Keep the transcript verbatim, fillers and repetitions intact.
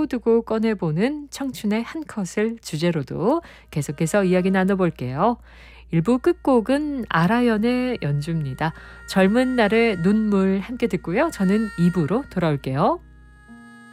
두고두고 꺼내보는 청춘의 한 컷을 주제로도 계속해서 이야기 나눠볼게요. 일 부 끝곡은 아라연의 연주입니다. 젊은 날의 눈물 함께 듣고요. 저는 이 부로 돌아올게요.